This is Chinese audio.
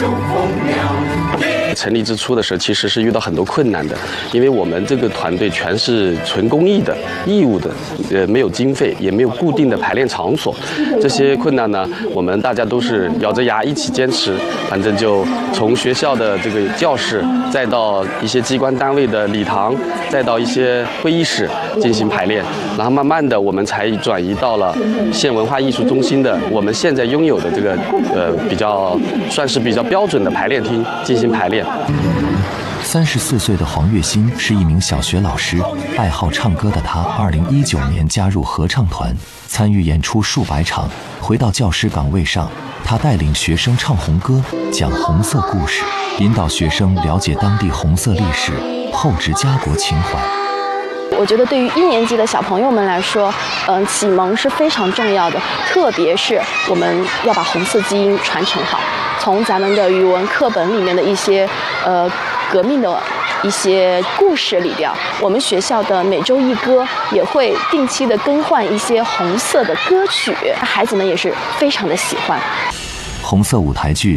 成立之初的时候，其实是遇到很多困难的，因为我们这个团队全是纯公益的、义务的，没有经费，也没有固定的排练场所。这些困难呢，我们大家都是咬着牙一起坚持。反正就从学校的这个教室，再到一些机关单位的礼堂，再到一些会议室进行排练，然后慢慢的我们才转移到了县文化艺术中心的我们现在拥有的这个算是比较标准的排练厅进行排练。 34岁的黄月欣是一名小学老师，爱好唱歌的他2019年加入合唱团，参与演出数百场。回到教师岗位上，他带领学生唱红歌，讲红色故事，引导学生了解当地红色历史，厚植家国情怀。 我觉得对于1年级的小朋友们来说，启蒙是非常重要的，特别是我们要把红色基因传承好。从咱们的语文课本里面的一些革命的一些故事里边，我们学校的每周一歌也会定期的更换一些红色的歌曲，孩子们也是非常的喜欢。 红色舞台剧